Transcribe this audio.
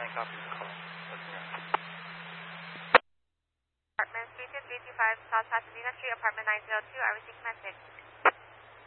copy the call. Apartment 32325 South Pasadena Street, apartment 902. I received message.